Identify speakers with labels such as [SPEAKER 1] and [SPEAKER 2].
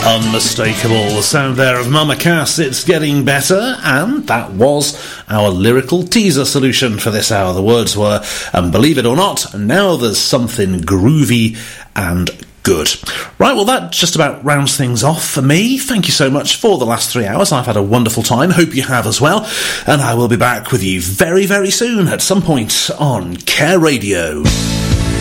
[SPEAKER 1] Unmistakable, the sound there of Mama Cass, It's Getting Better, and that was our lyrical teaser solution for this hour. The words were, and believe it or not, now there's something groovy and good. Right, well that just about rounds things off for me. Thank you so much for the last 3 hours. I've had a wonderful time, hope you have as well, and I will be back with you very, very soon at some point on Care Radio.